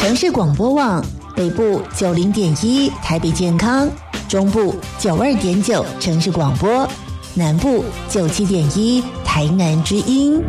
城市广播网北部90.1台北健康，中部92.9城市广播，南部97.1台南之音。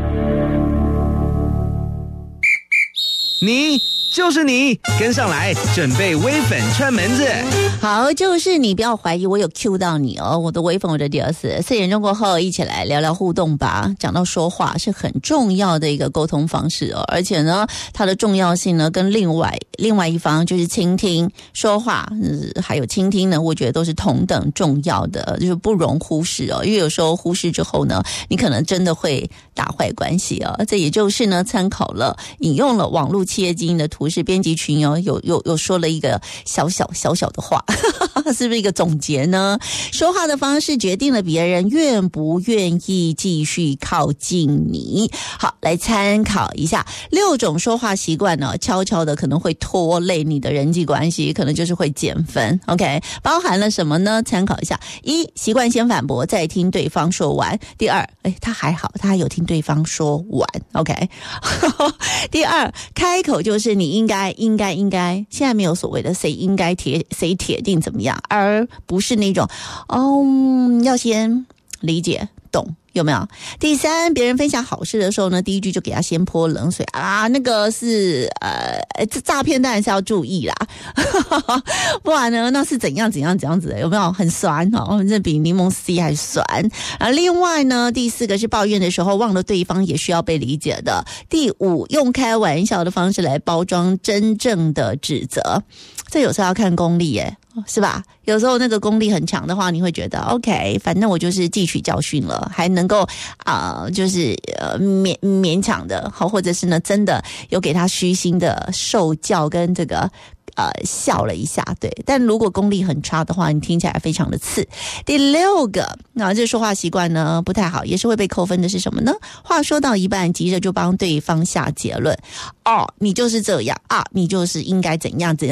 你就是你，跟上来，准备微粉串门子。 好，就是你，不要怀疑我有 cue 到你哦，我的微粉，我的第二次。4点钟过后，一起来聊聊互动吧。讲到说话是很重要的一个沟通方式哦，而且呢，它的重要性呢，跟另外一方就是倾听说话，还有倾听呢，我觉得都是同等重要的，就是不容忽视哦。因为有时候忽视之后呢，你可能真的会打坏关系哦。这也就是呢，参考了引用了网络企业经营的图示编辑群哦，有说了一个小小的话。是不是一个总结呢？说话的方式决定了别人愿不愿意继续靠近你。好，来参考一下6种说话习惯呢，悄悄的可能会拖累你的人际关系，可能就是会减分。OK， 包含了什么呢？参考一下：1. 习惯先反驳，再听对方说完。第2，他还好，他还有听对方说完。OK， 第2，开口就是你应该，现在没有所谓的谁应该谁铁定怎么样，而不是那种要先理解懂，有没有？第3，别人分享好事的时候呢，第一句就给他先泼冷水啊，那个是诈骗当然是要注意啦，不然呢那是怎样子的，有没有？很酸哦，这比柠檬 C 还酸。另外呢，第4个是抱怨的时候忘了对方也需要被理解的。第5，用开玩笑的方式来包装真正的指责，这有时候要看功力耶，是吧？有时候那个功力很强的话，你会觉得 OK， 反正我就是汲取教训了，还能够就是勉强的，好，或者是呢真的有给他虚心的受教跟这个笑了一下，对。但如果功力很差的话，你听起来非常的刺。第6个，这说话习惯呢不太好，也是会被扣分的是什么呢？话说到一半，急着就帮对方下结论。你就是这样啊，你就是应该怎样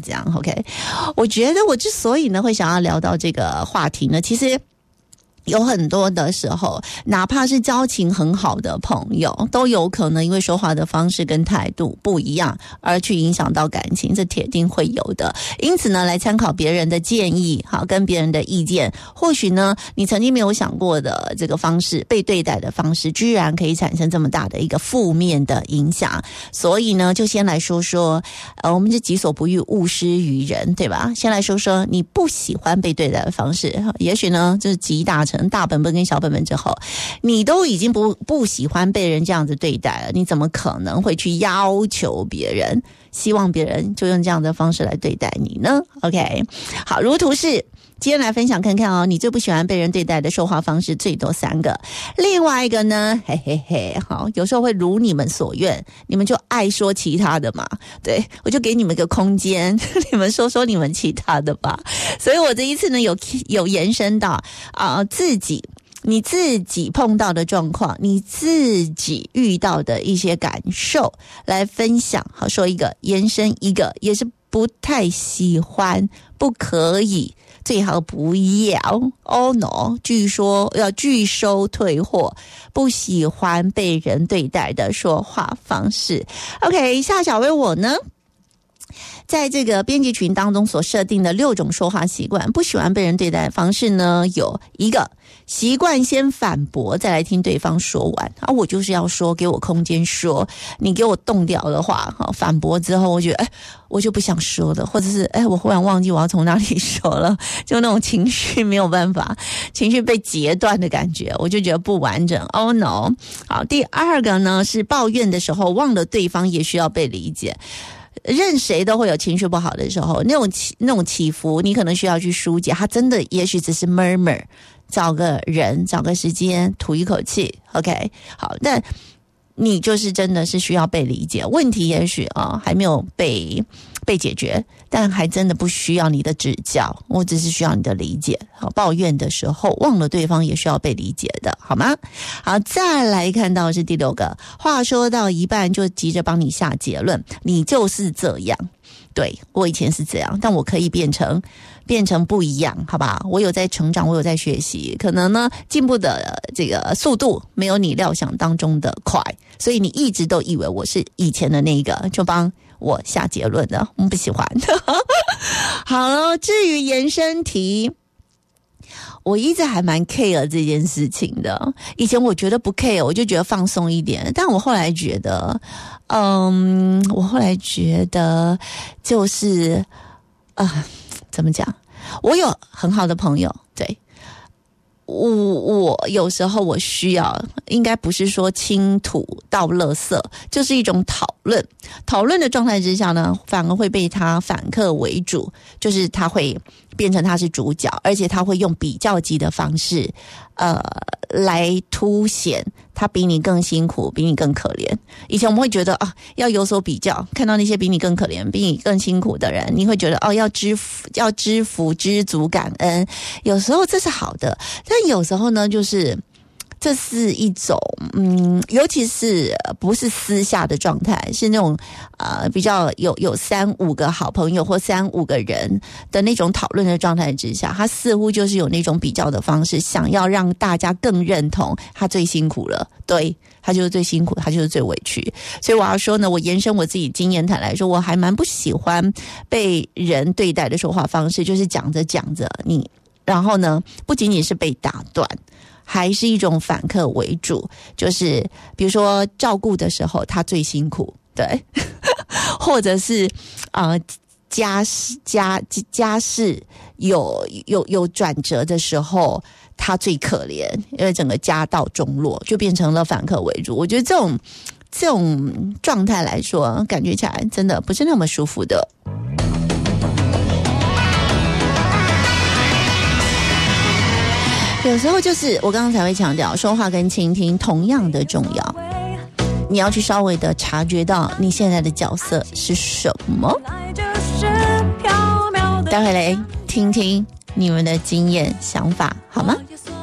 OK， 我觉得我之所以呢会想要聊到这个话题呢，其实有很多的时候，哪怕是交情很好的朋友，都有可能因为说话的方式跟态度不一样而去影响到感情，这铁定会有的。因此呢，来参考别人的建议，好，跟别人的意见，或许呢你曾经没有想过的这个方式，被对待的方式，居然可以产生这么大的一个负面的影响。所以呢，就先来说说我们是己所不欲，勿施于人，对吧？先来说说你不喜欢被对待的方式，也许呢就是集大成大本本跟小本本之后，你都已经不喜欢被人这样子对待了，你怎么可能会去要求别人，希望别人就用这样的方式来对待你呢？ OK， 好，如图示今天来分享看看哦，你最不喜欢被人对待的说话方式最多3个。另外一个呢，好，有时候会如你们所愿，你们就爱说其他的嘛，对，我就给你们个空间，你们说说你们其他的吧。所以我这一次呢有延伸到你自己碰到的状况，你自己遇到的一些感受来分享。好，说一个延伸一个，也是不太喜欢，不可以，最好不要。no， 据说要拒收退货，不喜欢被人对待的说话方式。OK， 夏小薇我呢，在这个编辑群当中所设定的6种说话习惯，不喜欢被人对待的方式呢，有1个习惯先反驳再来听对方说完我就是要说，给我空间说，你给我动掉的话，反驳之后我觉得我就不想说了，或者是我忽然忘记我要从哪里说了，就那种情绪没有办法，情绪被截断的感觉，我就觉得不完整。no。 好，第2个呢是抱怨的时候忘了对方也需要被理解。任谁都会有情绪不好的时候，那种起伏你可能需要去疏解，他真的也许只是 murmur， 找个人找个时间吐一口气 OK， 好，但你就是真的是需要被理解，问题也许还没有被解决，但还真的不需要你的指教，我只是需要你的理解。好，抱怨的时候忘了对方也需要被理解的，好吗？好，再来看到是第6个，话说到一半就急着帮你下结论，你就是这样。 对，我以前是这样，但我可以变成不一样，好吧？我有在成长，我有在学习，可能呢进步的这个速度没有你料想当中的快，所以你一直都以为我是以前的那一个，就帮我下结论的，我们不喜欢。好了，至于延伸题，我一直还蛮 care 这件事情的。以前我觉得不 care， 我就觉得放松一点，但我后来觉得，就是怎么讲？我有很好的朋友，对。我有时候我需要，应该不是说倾吐倒垃圾，就是一种讨论的状态之下呢，反而会被他反客为主，就是他会变成他是主角，而且他会用比较级的方式来凸显他比你更辛苦，比你更可怜。以前我们会觉得要有所比较，看到那些比你更可怜，比你更辛苦的人，你会觉得要知福知足感恩，有时候这是好的，但有时候呢，就是这是一种尤其是不是私下的状态，是那种比较有3-5个好朋友或3-5个人的那种讨论的状态之下，他似乎就是有那种比较的方式，想要让大家更认同他最辛苦了，对，他就是最辛苦，他就是最委屈。所以我要说呢，我延伸我自己经验谈来说，我还蛮不喜欢被人对待的说话方式，就是讲着你，然后呢不仅仅是被打断，还是一种反客为主，就是比如说照顾的时候他最辛苦，对，或者是家事有转折的时候他最可怜，因为整个家道中落，就变成了反客为主。我觉得这种状态来说，感觉起来真的不是那么舒服的。有时候就是我刚刚才会强调，说话跟倾听同样的重要，你要去稍微的察觉到你现在的角色是什么。待会来听听你们的经验想法好吗？